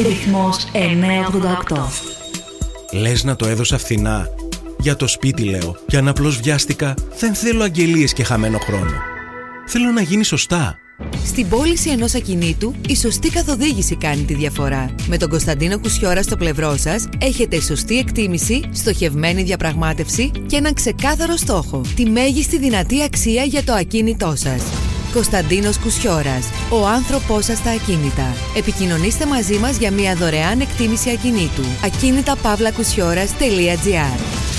Ρυθμός 988. Λες να το έδωσα φθηνά? Για το σπίτι λέω, και αν απλώς βιάστηκα, δεν θέλω αγγελίες και χαμένο χρόνο. Θέλω να γίνει σωστά. Στην πώληση ενός ακινήτου, η σωστή καθοδήγηση κάνει τη διαφορά. Με τον Κωνσταντίνο Κουσιώρα στο πλευρό σας, έχετε σωστή εκτίμηση, στοχευμένη διαπραγμάτευση και έναν ξεκάθαρο στόχο. Τη μέγιστη δυνατή αξία για το ακίνητό σας. Κωνσταντίνος Κουσιώρας, ο άνθρωπός σας στα ακίνητα. Επικοινωνήστε μαζί μας για μια δωρεάν εκτίμηση ακινήτου. akinitakavlakousioras.gr.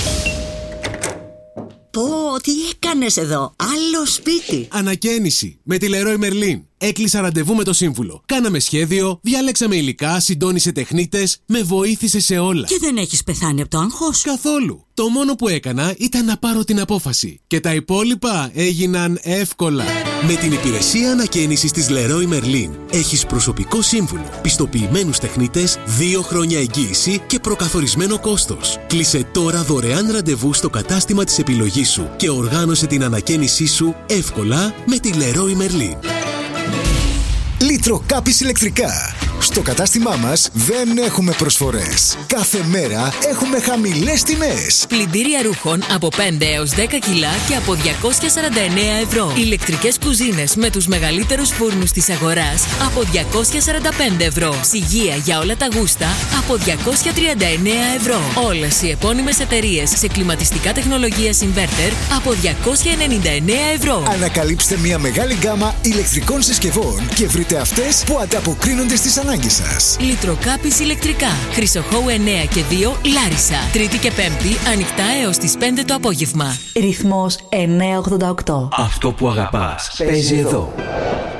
Πω, τι έκανες εδώ? Άλλο σπίτι. Ανακαίνιση με τη Leroy Merlin. Έκλεισα ραντεβού με το σύμβουλο. Κάναμε σχέδιο, διάλεξαμε υλικά, συντόνισε τεχνίτες, με βοήθησε σε όλα. Και δεν έχεις πεθάνει από το άγχος? Καθόλου. Το μόνο που έκανα ήταν να πάρω την απόφαση. Και τα υπόλοιπα έγιναν εύκολα. Με την υπηρεσία ανακαίνισης της Leroy Merlin έχεις προσωπικό σύμβουλο, πιστοποιημένους τεχνίτες, 2 χρόνια εγγύηση και προκαθορισμένο κόστος. Κλείσε τώρα δωρεάν ραντεβού στο κατάστημα της επιλογής σου και οργάνωσε την ανακαίνισή σου εύκολα με τη Leroy Merlin. Λιτροκάπης ηλεκτρικά. Στο κατάστημά μας δεν έχουμε προσφορές. Κάθε μέρα έχουμε χαμηλές τιμές. Πλυντήρια ρούχων από 5 έως 10 κιλά και από 249 ευρώ. Ηλεκτρικές κουζίνες με τους μεγαλύτερους φούρνους της αγοράς από 245 ευρώ. Ψυγεία για όλα τα γούστα από 239 ευρώ. Όλες οι επώνυμες εταιρείες σε κλιματιστικά τεχνολογίας inverter από 299 ευρώ. Ανακαλύψτε μια μεγάλη γκάμα ηλεκτρικών συσκευών και βρείτε αυτές που ανταποκρίνονται στις ανάγκες σας. Λιτροκάπης ηλεκτρικά. Χρυσοχώου 9 και 2 Λάρισα. Τρίτη και Πέμπτη ανοιχτά έως τις 5 το απόγευμα. Ρυθμός 988. Αυτό που αγαπάς παίζει εδώ.